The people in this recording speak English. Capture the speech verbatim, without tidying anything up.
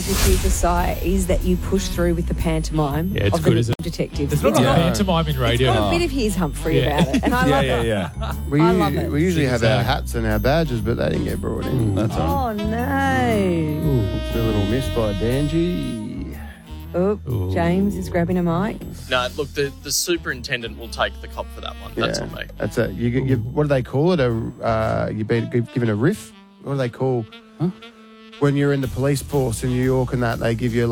Detective Societies that you push through with the pantomime Yeah, it's of good, the isn't it? detective. There's not a got- pantomime in radio. It's got a bit of his Humphrey Yeah. about it, and I yeah, love yeah, it. yeah. We, I u- love it. we usually have our Exactly. hats and our badges, but they didn't get brought in. That's all. Oh, no. It's a little miss by Dangy. Oh, Ooh. James is grabbing a mic. No, look, the, the superintendent will take the cop for that one. That's Yeah, on me. That's it. You, you, what do they call it? A uh, you been given a riff? What do they call when you're in the police force in New York and that they give you